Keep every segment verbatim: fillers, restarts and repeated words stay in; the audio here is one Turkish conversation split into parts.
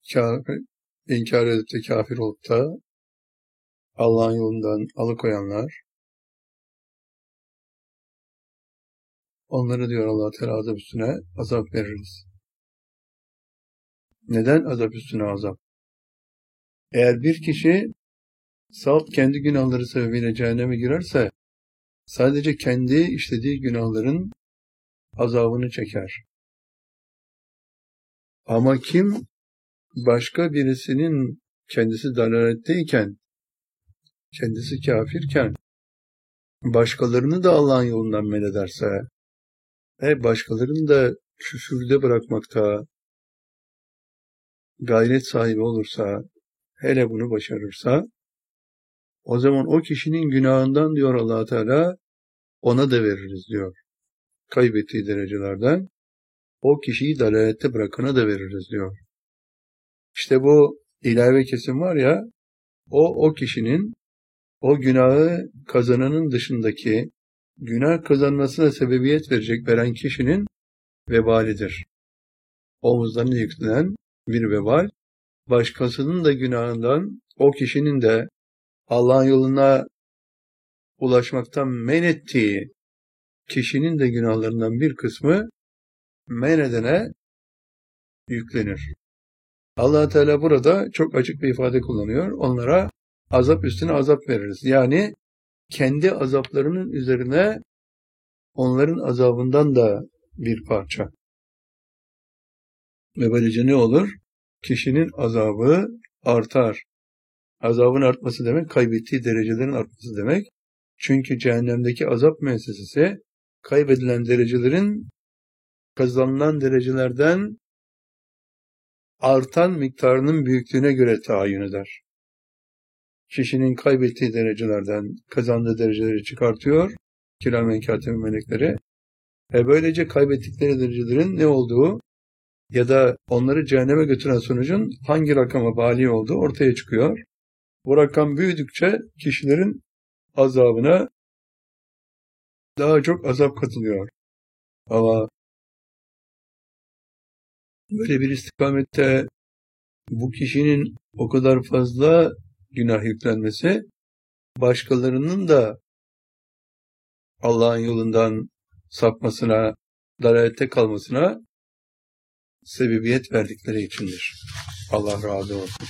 kafir, inkar edip de kafir olup da Allah'ın yolundan alıkoyanlar, onları diyor Allah Teala azap üstüne azap veririz. Neden azap üstüne azap? Eğer bir kişi salt kendi günahları sebebiyle cehenneme girerse, sadece kendi işlediği günahların azabını çeker. Ama kim başka birisinin kendisi dalaletteyken, kendisi kafirken, başkalarını da Allah'ın yolundan men ederse ve başkalarını da küfürde bırakmakta gayret sahibi olursa, hele bunu başarırsa, o zaman o kişinin günahından diyor Allah Teala ona da veririz diyor. Kaybettiği derecelerden o kişiyi dalalette bırakana da veririz diyor. İşte bu ilave kesim var ya, o o kişinin o günahı kazananın dışındaki günah kazanmasına sebebiyet verecek veren kişinin vebalidir. Omuzlarına yüklenen bir vebal, başkasının da günahından o kişinin de Allah'ın yoluna ulaşmaktan men ettiği kişinin de günahlarından bir kısmı men edene yüklenir. Allah Teala burada çok açık bir ifade kullanıyor. Onlara azap üstüne azap veririz. Yani kendi azaplarının üzerine onların azabından da bir parça. Ve böylece ne olur? Kişinin azabı artar. Azabın artması demek, kaybettiği derecelerin artması demek. Çünkü cehennemdeki azap müessesesi, kaybedilen derecelerin kazanılan derecelerden artan miktarının büyüklüğüne göre tayin eder. Kişinin kaybettiği derecelerden kazandığı dereceleri çıkartıyor, kiramen kâtibin melekleri. E böylece kaybettikleri derecelerin ne olduğu ya da onları cehenneme götüren sonucun hangi rakama bali olduğu ortaya çıkıyor. Bu rakam büyüdükçe kişilerin azabına daha çok azap katılıyor. Ama böyle bir istikamette bu kişinin o kadar fazla günah yüklenmesi, başkalarının da Allah'ın yolundan sapmasına, dalalette kalmasına sebebiyet verdikleri içindir. Allah razı olsun.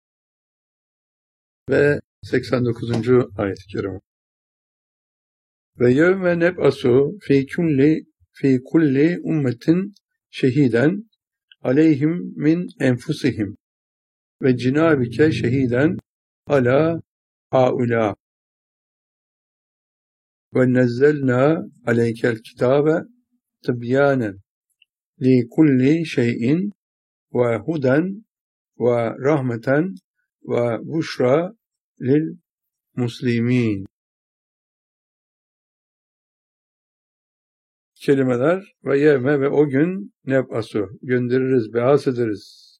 Ve seksen dokuzuncu ayet-i kerime. Ve yevme neb'asu fi kulli fi kulli ummetin şehiden aleyhim min enfusihim ve cinabike şehiden ala haula ve nezzelna aleykel kitabe tibyanen li kulli şeyin ve huden ve rahmeten ve buşra lil muslimin. Kelimeler ve yevme ve o gün neb'asu göndeririz, beas ederiz.